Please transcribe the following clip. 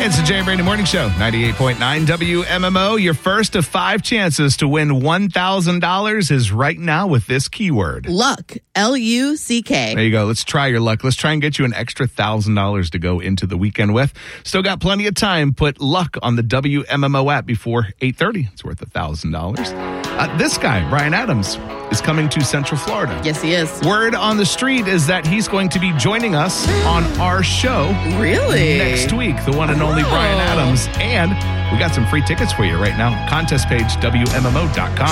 It's the Jay and Brady Morning Show, 98.9 WMMO. Your first of 5 chances to win $1,000 is right now with this keyword. Luck. L-U-C-K. There you go. Let's try your luck. Let's try and get you an extra $1,000 to go into the weekend with. Still got plenty of time. Put luck on the WMMO app before 8:30. It's worth $1,000. This guy, Brian Adams, is coming to Central Florida. Yes, he is. Word on the street is that he's going to be joining us on our show Really? next week. The one and only Brian Adams. And we got some free tickets for you right now. Contest page, WMMO.com.